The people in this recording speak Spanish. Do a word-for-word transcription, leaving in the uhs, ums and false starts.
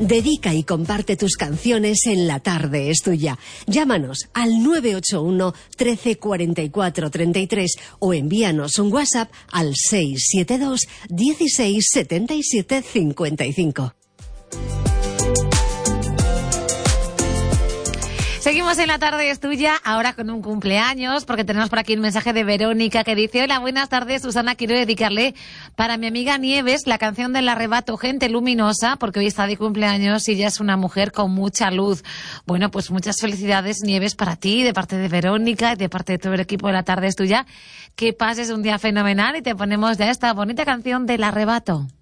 Dedica y comparte tus canciones en La Tarde es Tuya. Llámanos al nueve ocho uno, trece, cuarenta y cuatro, treinta y tres o envíanos un WhatsApp al seis siete dos, dieciséis, setenta y siete, cincuenta y cinco. Seguimos en La Tarde es Tuya, ahora con un cumpleaños, porque tenemos por aquí un mensaje de Verónica que dice: hola, buenas tardes, Susana, quiero dedicarle para mi amiga Nieves la canción del arrebato, Gente Luminosa, porque hoy está de cumpleaños y ella es una mujer con mucha luz. Bueno, pues muchas felicidades, Nieves, para ti, de parte de Verónica y de parte de todo el equipo de La Tarde es Tuya. Que pases un día fenomenal y te ponemos ya esta bonita canción del arrebato.